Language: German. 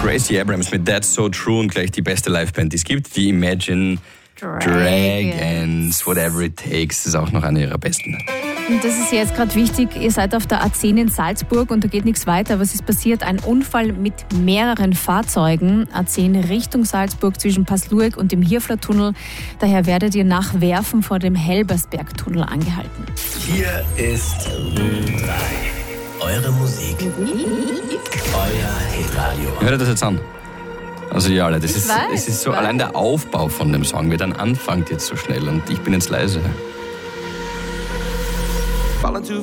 Gracie Abrams mit That's So True und gleich die beste Liveband, die es gibt, die Imagine Dragons. Whatever It Takes, ist auch noch eine ihrer besten. Und das ist jetzt gerade wichtig, ihr seid auf der A10 in Salzburg und da geht nichts weiter. Was ist passiert? Ein Unfall mit mehreren Fahrzeugen. A10 Richtung Salzburg zwischen Passlueck und dem Hirfler-Tunnel. Daher werdet ihr nach Werfen vor dem Helbersberg-Tunnel angehalten. Hier ist 3. Eure Musik. Euer Hitradio. Hört ihr das jetzt an? Also ja, alle, es ist so allein der Aufbau von dem Song, wie dann anfängt jetzt so schnell und ich bin jetzt leise.